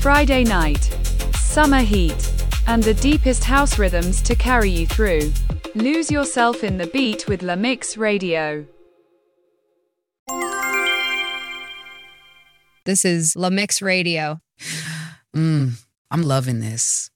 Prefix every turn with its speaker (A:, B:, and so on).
A: Friday night, summer heat, and the deepest house rhythms to carry you through. Lose yourself in the beat with La Mix Radio.
B: This is La Mix Radio.
C: I'm loving this.